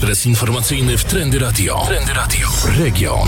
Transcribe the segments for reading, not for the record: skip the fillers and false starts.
Ekspres informacyjny w Trendy Radio. Trendy Radio. Region.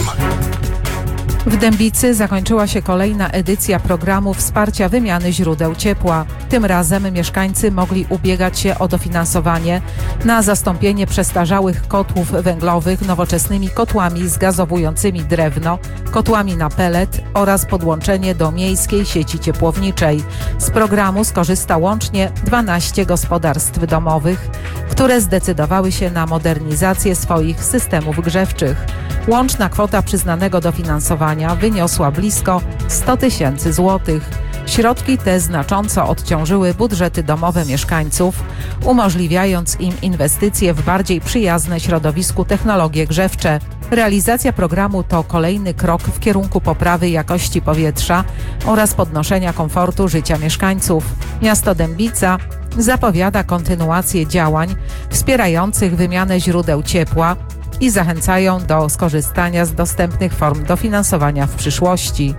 W Dębicy zakończyła się kolejna edycja programu wsparcia wymiany źródeł ciepła. Tym razem mieszkańcy mogli ubiegać się o dofinansowanie na zastąpienie przestarzałych kotłów węglowych nowoczesnymi kotłami zgazowującymi drewno, kotłami na pelet oraz podłączenie do miejskiej sieci ciepłowniczej. Z programu skorzysta łącznie 12 gospodarstw domowych, które zdecydowały się na modernizację swoich systemów grzewczych. Łączna kwota przyznanego dofinansowania wyniosła blisko 100 tysięcy złotych. Środki te znacząco odciążyły budżety domowe mieszkańców, umożliwiając im inwestycje w bardziej przyjazne środowisku technologie grzewcze. Realizacja programu to kolejny krok w kierunku poprawy jakości powietrza oraz podnoszenia komfortu życia mieszkańców. Miasto Dębica zapowiada kontynuację działań wspierających wymianę źródeł ciepła i zachęcają do skorzystania z dostępnych form dofinansowania w przyszłości.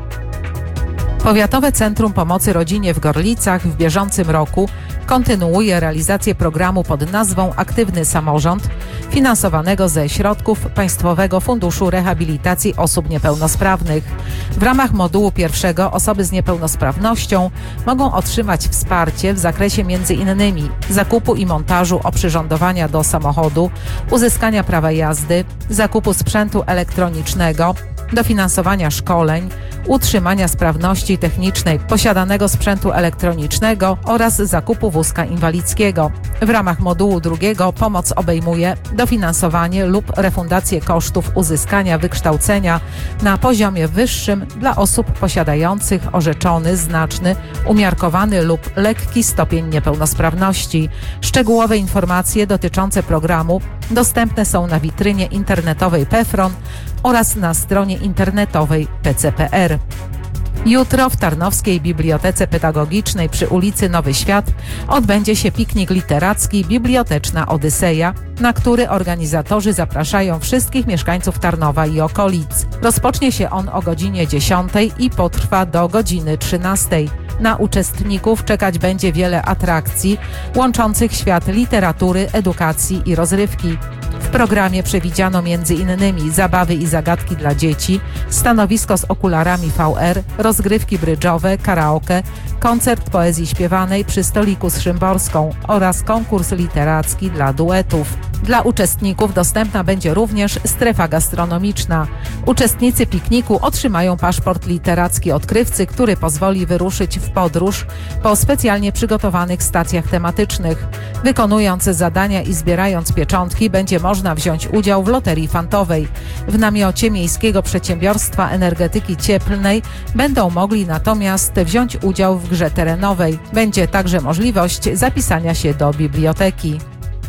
Powiatowe Centrum Pomocy Rodzinie w Gorlicach w bieżącym roku kontynuuje realizację programu pod nazwą Aktywny Samorząd, finansowanego ze środków Państwowego Funduszu Rehabilitacji Osób Niepełnosprawnych. W ramach modułu pierwszego osoby z niepełnosprawnością mogą otrzymać wsparcie w zakresie m.in. zakupu i montażu oprzyrządowania do samochodu, uzyskania prawa jazdy, zakupu sprzętu elektronicznego, dofinansowania szkoleń, utrzymania sprawności technicznej posiadanego sprzętu elektronicznego oraz zakupu wózka inwalidzkiego. W ramach modułu drugiego pomoc obejmuje dofinansowanie lub refundację kosztów uzyskania wykształcenia na poziomie wyższym dla osób posiadających orzeczony, znaczny, umiarkowany lub lekki stopień niepełnosprawności. Szczegółowe informacje dotyczące programu dostępne są na witrynie internetowej PFRON oraz na stronie internetowej PCPR. Jutro w Tarnowskiej Bibliotece Pedagogicznej przy ulicy Nowy Świat odbędzie się piknik literacki Biblioteczna Odyseja, na który organizatorzy zapraszają wszystkich mieszkańców Tarnowa i okolic. Rozpocznie się on o godzinie 10 i potrwa do godziny 13. Na uczestników czekać będzie wiele atrakcji łączących świat literatury, edukacji i rozrywki. W programie przewidziano m.in. zabawy i zagadki dla dzieci, stanowisko z okularami VR, rozgrywki brydżowe, karaoke, koncert poezji śpiewanej przy stoliku z Szymborską oraz konkurs literacki dla duetów. Dla uczestników dostępna będzie również strefa gastronomiczna. Uczestnicy pikniku otrzymają paszport literacki odkrywcy, który pozwoli wyruszyć w podróż po specjalnie przygotowanych stacjach tematycznych. Wykonując zadania i zbierając pieczątki będzie można wziąć udział w loterii fantowej. W namiocie Miejskiego Przedsiębiorstwa Energetyki Cieplnej będą mogli natomiast wziąć udział w grze terenowej. Będzie także możliwość zapisania się do biblioteki.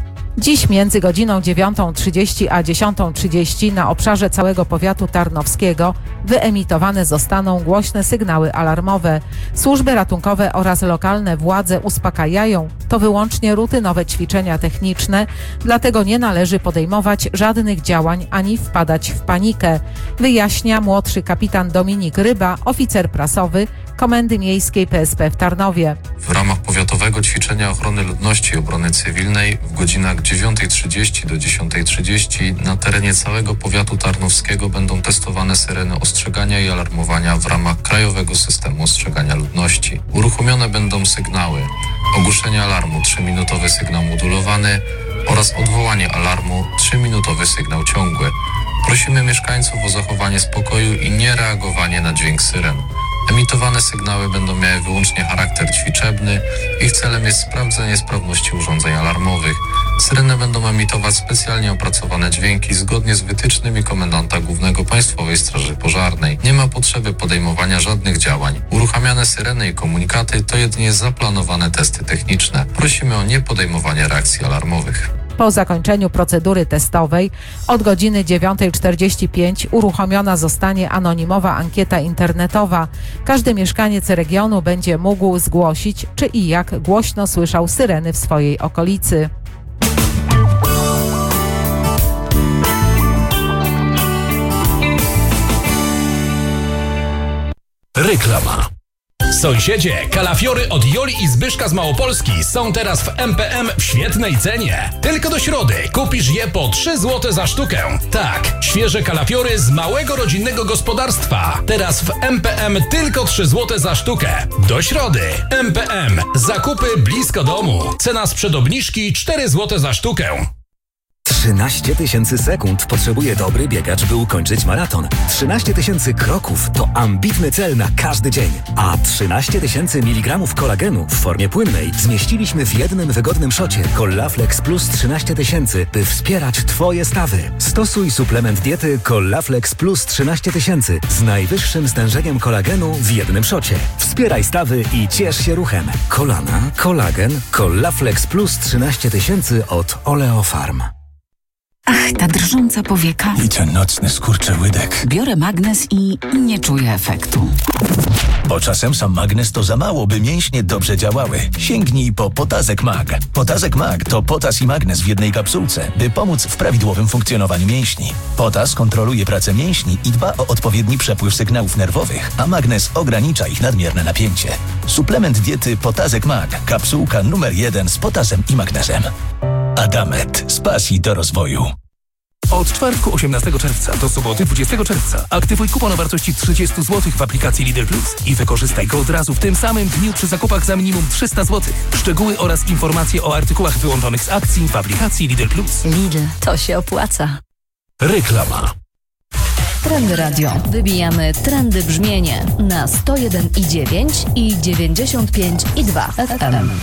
Dziś między godziną 9:30 a 10:30 na obszarze całego powiatu tarnowskiego wyemitowane zostaną głośne sygnały alarmowe. Służby ratunkowe oraz lokalne władze uspokajają, to wyłącznie rutynowe ćwiczenia techniczne, dlatego nie należy podejmować żadnych działań ani wpadać w panikę, wyjaśnia młodszy kapitan Dominik Ryba, oficer prasowy Komendy Miejskiej PSP w Tarnowie. W ramach powiatowego ćwiczenia ochrony ludności i obrony cywilnej w godzinach 9:30 do 10:30 na terenie całego powiatu tarnowskiego będą testowane syreny ostrzegania i alarmowania w ramach Krajowego Systemu Ostrzegania Ludności. Uruchomione będą sygnały: ogłoszenie alarmu 3-minutowy sygnał modulowany oraz odwołanie alarmu 3-minutowy sygnał ciągły. Prosimy mieszkańców o zachowanie spokoju i niereagowanie na dźwięk syren. Emitowane sygnały będą miały wyłącznie charakter ćwiczebny. Ich celem jest sprawdzenie sprawności urządzeń alarmowych. Syreny będą emitować specjalnie opracowane dźwięki zgodnie z wytycznymi komendanta głównego Państwowej Straży Pożarnej. Nie ma potrzeby podejmowania żadnych działań. Uruchamiane syreny i komunikaty to jedynie zaplanowane testy techniczne. Prosimy o niepodejmowanie reakcji alarmowych. Po zakończeniu procedury testowej od godziny 9:45 uruchomiona zostanie anonimowa ankieta internetowa. Każdy mieszkaniec regionu będzie mógł zgłosić, czy i jak głośno słyszał syreny w swojej okolicy. Reklama. Sąsiedzie, kalafiory od Joli i Zbyszka z Małopolski są teraz w MPM w świetnej cenie. Tylko do środy kupisz je po 3 zł za sztukę. Tak, świeże kalafiory z małego rodzinnego gospodarstwa. Teraz w MPM tylko 3 zł za sztukę. Do środy. MPM. Zakupy blisko domu. Cena sprzed obniżki 4 zł za sztukę. 13 000 sekund potrzebuje dobry biegacz, by ukończyć maraton. 13 000 kroków to ambitny cel na każdy dzień. A 13 000 mg kolagenu w formie płynnej zmieściliśmy w jednym wygodnym szocie Collaflex Plus 13 000, by wspierać Twoje stawy. Stosuj suplement diety Collaflex Plus 13 000 z najwyższym stężeniem kolagenu w jednym szocie. Wspieraj stawy i ciesz się ruchem. Kolana, kolagen, Collaflex Plus 13 000 od Oleofarm. Ach, ta drżąca powieka. I ten nocny skurczyłydek. Biorę magnes i nie czuję efektu. Bo czasem sam magnes to za mało, by mięśnie dobrze działały. Sięgnij po Potazek Mag. Potazek Mag to potas i magnes w jednej kapsułce, by pomóc w prawidłowym funkcjonowaniu mięśni. Potas kontroluje pracę mięśni i dba o odpowiedni przepływ sygnałów nerwowych, a magnes ogranicza ich nadmierne napięcie. Suplement diety Potazek Mag. Kapsułka numer 1 z potasem i magnesem. Adamet. Z pasji do rozwoju. Od czwartku 18 czerwca do soboty 20 czerwca aktywuj kupon o wartości 30 zł w aplikacji Lidl Plus i wykorzystaj go od razu w tym samym dniu przy zakupach za minimum 300 zł. Szczegóły oraz informacje o artykułach wyłączonych z akcji w aplikacji Lidl Plus. Lidl, to się opłaca. Reklama. Trendy Radio. Wybijamy trendy brzmienie na 101,9 i 95,2 FM.